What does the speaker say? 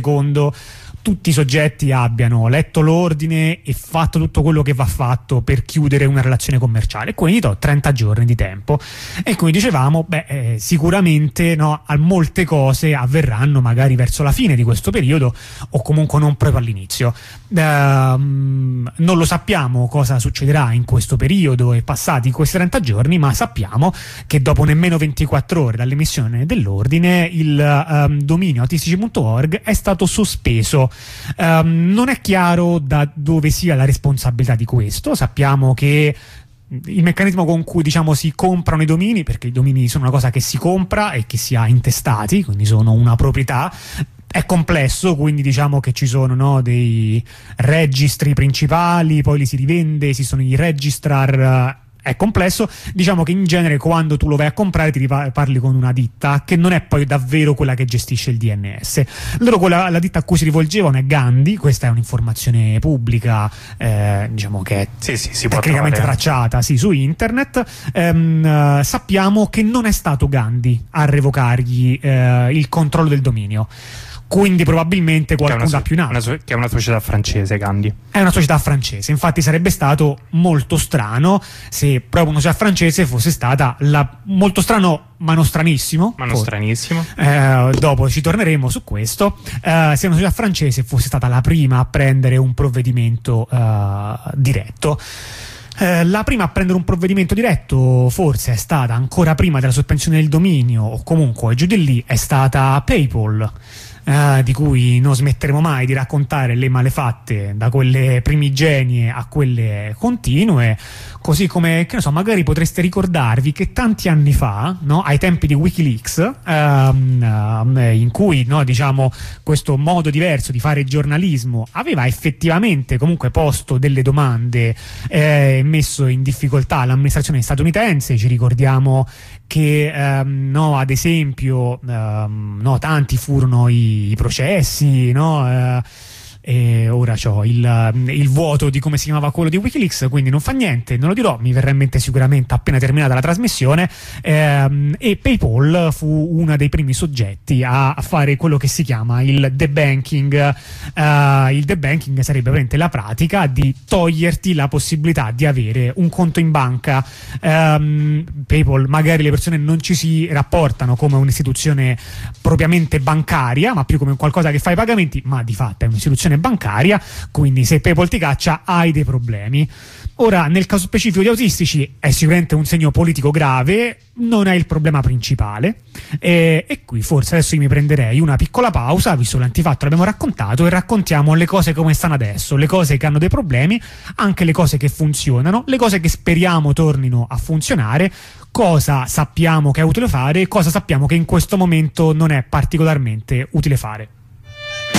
secondo tutti i soggetti abbiano letto l'ordine e fatto tutto quello che va fatto per chiudere una relazione commerciale, quindi do 30 giorni di tempo. E quindi dicevamo, sicuramente no, molte cose avverranno magari verso la fine di questo periodo o comunque non proprio all'inizio. Non lo sappiamo cosa succederà in questo periodo e passati questi 30 giorni, ma sappiamo che dopo nemmeno 24 ore dall'emissione dell'ordine il dominio autistici.org è stato sospeso. Non è chiaro da dove sia la responsabilità di questo. Sappiamo che il meccanismo con cui si comprano i domini, perché i domini sono una cosa che si compra e che si ha intestati, quindi sono una proprietà, è complesso, quindi che ci sono dei registri principali, poi li si rivende, esistono i registrar. È complesso, che in genere quando tu lo vai a comprare ti parli con una ditta che non è poi davvero quella che gestisce il DNS. La ditta a cui si rivolgevano è Gandhi, questa è un'informazione pubblica che è si tecnicamente tracciata su internet. Sappiamo che non è stato Gandhi a revocargli il controllo del dominio. Quindi probabilmente qualcuno ha più in alto. Che è una società francese, Gandhi. È una società francese, infatti sarebbe stato molto strano se proprio una società francese fosse stata molto strano, ma non stranissimo. Dopo ci torneremo su questo. Se una società francese fosse stata la prima a prendere un provvedimento diretto. La prima a prendere un provvedimento diretto forse è stata ancora prima della sospensione del dominio, o comunque giù di lì, è stata PayPal. Di cui non smetteremo mai di raccontare le malefatte, da quelle primigenie a quelle continue, così come, magari potreste ricordarvi che tanti anni fa, ai tempi di Wikileaks, in cui questo modo diverso di fare giornalismo aveva effettivamente comunque posto delle domande e messo in difficoltà l'amministrazione statunitense. Ci ricordiamo che ad esempio tanti furono i processi, e ora c'ho il vuoto di come si chiamava quello di Wikileaks, quindi non fa niente, non lo dirò, mi verrà in mente sicuramente appena terminata la trasmissione. E PayPal fu uno dei primi soggetti a fare quello che si chiama il debanking. Il debanking sarebbe veramente la pratica di toglierti la possibilità di avere un conto in banca. PayPal, magari le persone non ci si rapportano come un'istituzione propriamente bancaria, ma più come qualcosa che fa i pagamenti, ma di fatto è un'istituzione bancaria, quindi se PayPal ti caccia hai dei problemi. Ora, nel caso specifico di autistici è sicuramente un segno politico grave, non è il problema principale, e qui forse adesso io mi prenderei una piccola pausa, visto l'antifatto l'abbiamo raccontato, e raccontiamo le cose come stanno adesso, le cose che hanno dei problemi, anche le cose che funzionano, le cose che speriamo tornino a funzionare, cosa sappiamo che è utile fare, cosa sappiamo che in questo momento non è particolarmente utile fare.